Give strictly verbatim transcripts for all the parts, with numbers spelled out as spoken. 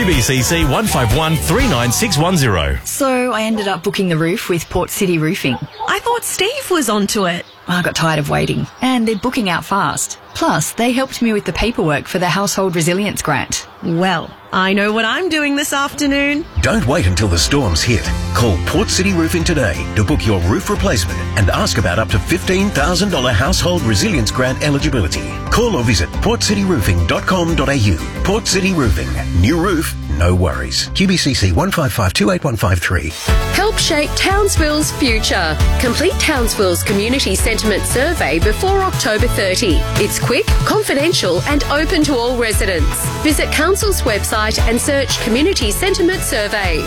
Q B C C one five one three nine six one zero. So I ended up booking the roof with Port City Roofing. I thought Steve was onto it. I got tired of waiting, and they're booking out fast. Plus, they helped me with the paperwork for the Household Resilience Grant. Well, I know what I'm doing this afternoon. Don't wait until the storms hit. Call Port City Roofing today to book your roof replacement and ask about up to fifteen thousand dollars Household Resilience Grant eligibility. Call or visit port city roofing dot com dot a u. Port City Roofing. New roof, no worries. Q B C C one five five two eight one five three. Help shape Townsville's future. Complete Townsville's Community Sentiment Survey before October thirtieth. It's quick, confidential and open to all residents. Visit Council's website and search Community Sentiment Survey.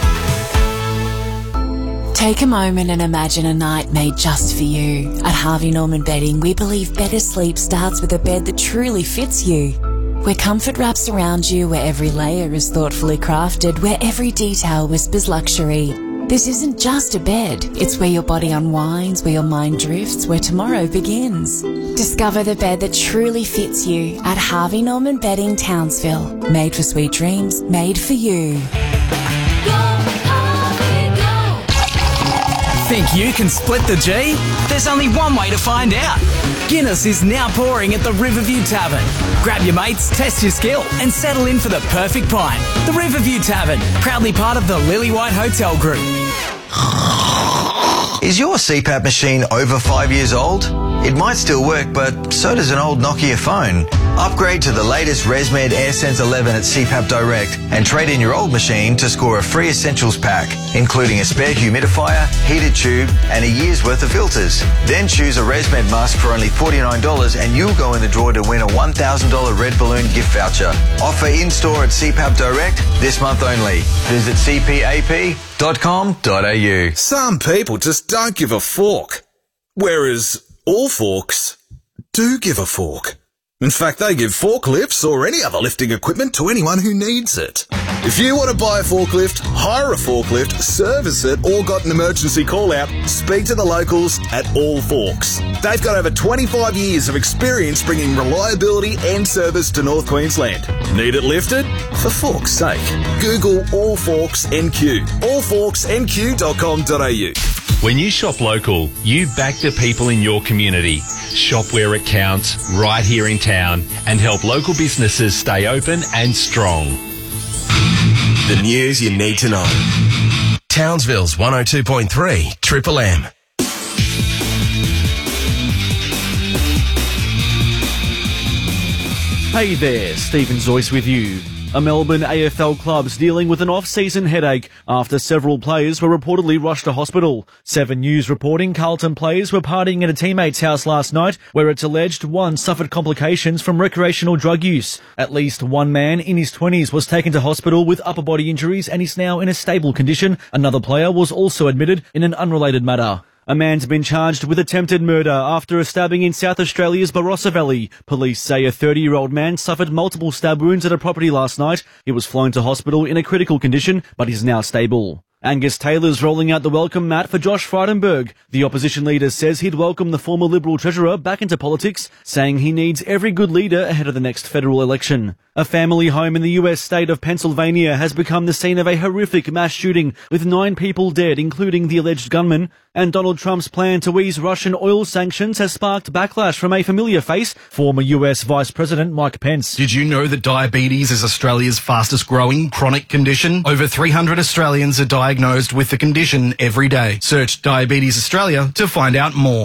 Take a moment and imagine a night made just for you. At Harvey Norman Bedding, we believe better sleep starts with a bed that truly fits you. Where comfort wraps around you, where every layer is thoughtfully crafted, where every detail whispers luxury. This isn't just a bed, it's where your body unwinds, where your mind drifts, where tomorrow begins. Discover the bed that truly fits you at Harvey Norman Bedding, Townsville. Made for sweet dreams, made for you. Think you can split the G? There's only one way to find out. Guinness is now pouring at the Riverview Tavern. Grab your mates, test your skill and settle in for the perfect pint. The Riverview Tavern, proudly part of the Lily White Hotel Group. Is your C PAP machine over five years old? It might still work, but so does an old Nokia phone. Upgrade to the latest ResMed AirSense eleven at C PAP Direct and trade in your old machine to score a free essentials pack, including a spare humidifier, heated tube and a year's worth of filters. Then choose a ResMed mask for only forty-nine dollars and you'll go in the draw to win a one thousand dollars Red Balloon gift voucher. Offer in-store at C PAP Direct this month only. Visit c p a p dot com dot a u. Some people just don't give a fork, whereas all forks do give a fork. In fact, they give forklifts or any other lifting equipment to anyone who needs it. If you want to buy a forklift, hire a forklift, service it, or got an emergency call-out, speak to the locals at All Forks. They've got over twenty-five years of experience bringing reliability and service to North Queensland. Need it lifted? For fork's sake. Google All Forks N Q. all forks n q dot com dot a u. When you shop local, you back the people in your community. Shop where it counts, right here in town, and help local businesses stay open and strong. The news you need to know. Townsville's one oh two point three, Triple M. Hey there, Stephen Zoyce with you. A Melbourne A F L club's dealing with an off-season headache after several players were reportedly rushed to hospital. Seven News reporting Carlton players were partying at a teammate's house last night where it's alleged one suffered complications from recreational drug use. At least one man in his twenties was taken to hospital with upper body injuries and is now in a stable condition. Another player was also admitted in an unrelated matter. A man's been charged with attempted murder after a stabbing in South Australia's Barossa Valley. Police say a thirty-year-old man suffered multiple stab wounds at a property last night. He was flown to hospital in a critical condition, but is now stable. Angus Taylor's rolling out the welcome mat for Josh Frydenberg. The opposition leader says he'd welcome the former Liberal Treasurer back into politics, saying he needs every good leader ahead of the next federal election. A family home in the U S state of Pennsylvania has become the scene of a horrific mass shooting with nine people dead, including the alleged gunman. And Donald Trump's plan to ease Russian oil sanctions has sparked backlash from a familiar face, former U S Vice President Mike Pence. Did you know that diabetes is Australia's fastest growing chronic condition? Over three hundred Australians are diagnosed with the condition every day. Search Diabetes Australia to find out more.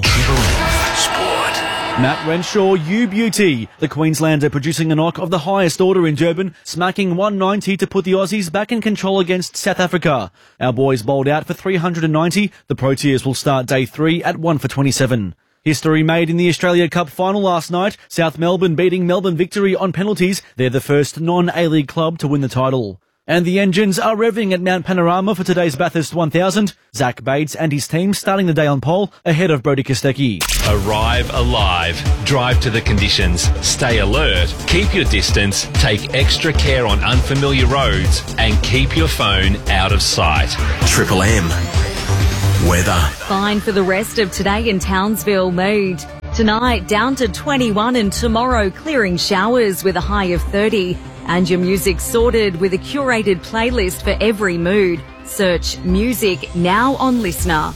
Matt Renshaw, U Beauty. The Queenslander producing a knock of the highest order in Durban, smacking one ninety to put the Aussies back in control against South Africa. Our boys bowled out for three hundred ninety. The Proteas will start day three at one for twenty-seven. History made in the Australia Cup final last night. South Melbourne beating Melbourne Victory on penalties. They're the first non-A-League club to win the title. And the engines are revving at Mount Panorama for today's Bathurst one thousand. Zach Bates and his team starting the day on pole ahead of Brodie Kostecki. Arrive alive. Drive to the conditions. Stay alert. Keep your distance. Take extra care on unfamiliar roads. And keep your phone out of sight. Triple M. Weather. Fine for the rest of today in Townsville mood. Tonight down to twenty-one and tomorrow clearing showers with a high of thirty. And your music sorted with a curated playlist for every mood. Search Music now on Listener.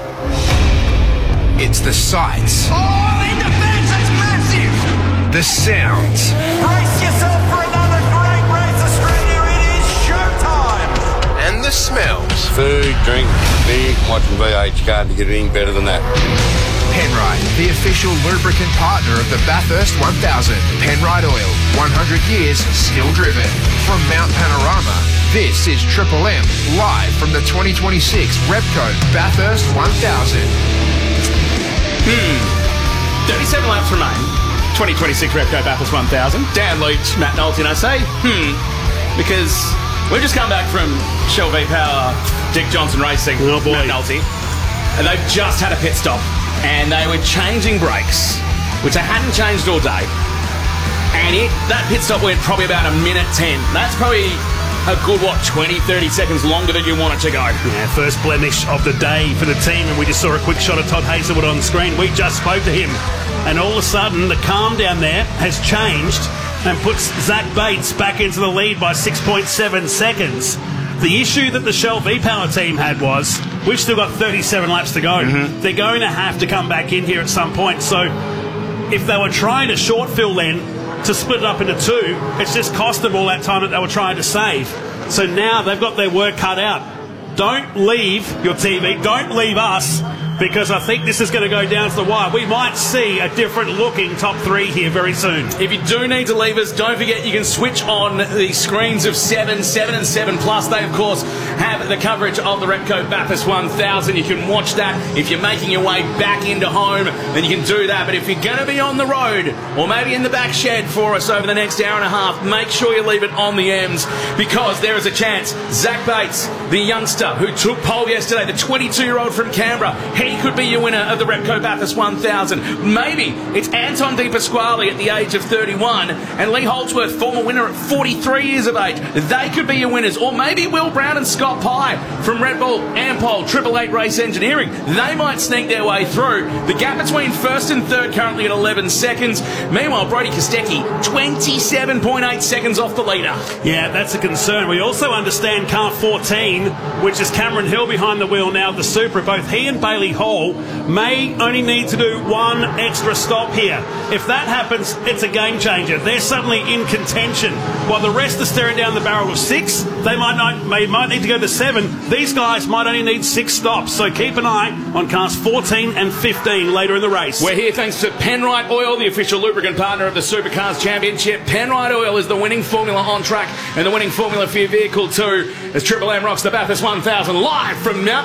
It's the sights. Oh, in defense, it's massive! The sounds. Brace yourself for another great race, Australia. It is showtime! And the smells. Food, drink, beer, watching V H. Can't get anything better than that. Penrite, the official lubricant partner of the Bathurst one thousand. Penrite Oil, one hundred years still driven. From Mount Panorama, this is Triple M, live from the twenty twenty-six Repco Bathurst one thousand. Hmm. thirty-seven laps remain. twenty twenty-six Repco Bathurst one thousand. Dan Leach, Matt Nolte, and I say, hmm, because we've just come back from Shell V-Power Dick Johnson Racing. Oh boy. Matt Nolte. And they've just had a pit stop. And they were changing brakes, which they hadn't changed all day. And it, that pit stop went probably about a minute ten. That's probably a good, what, twenty, thirty seconds longer than you want it to go. Yeah, first blemish of the day for the team, and we just saw a quick shot of Todd Hazelwood on screen. We just spoke to him, and all of a sudden the calm down there has changed and puts Zach Bates back into the lead by six point seven seconds. The issue that the Shell V-Power team had was, we've still got thirty-seven laps to go. Mm-hmm. They're going to have to come back in here at some point. So if they were trying to short fill then, to split it up into two, it's just cost them all that time that they were trying to save. So now they've got their work cut out. Don't leave your T V, don't leave us, because I think this is going to go down to the wire. We might see a different looking top three here very soon. If you do need to leave us, don't forget you can switch on the screens of seven, seven and seven plus. They, of course, have the coverage of the Repco Bathurst one thousand. You can watch that. If you're making your way back into home, then you can do that. But if you're going to be on the road or maybe in the back shed for us over the next hour and a half, make sure you leave it on the M's, because there is a chance Zach Bates, the youngster who took pole yesterday, the twenty-two-year-old from Canberra, he could be your winner of the Repco Bathurst one thousand. Maybe it's Anton De Pasquale at the age of thirty-one and Lee Holdsworth, former winner at forty-three years of age. They could be your winners. Or maybe Will Brown and Scott Pye from Red Bull, Ampol, Triple Eight Race Engineering. They might sneak their way through. The gap between first and third currently at eleven seconds. Meanwhile, Brody Kostecki, twenty-seven point eight seconds off the leader. Yeah, that's a concern. We also understand car fourteen, which is Cameron Hill behind the wheel now of the Supra. Both he and Bailey Hall may only need to do one extra stop here. If that happens, it's a game changer. They're suddenly in contention. While the rest are staring down the barrel of six, they might not, may, might need to go to seven. These guys might only need six stops. So keep an eye on cars fourteen and fifteen later in the race. We're here thanks to Penrite Oil, the official lubricant partner of the Supercars Championship. Penrite Oil is the winning formula on track and the winning formula for your vehicle too, as Triple M rocks the Bathurst one thousand live from Mount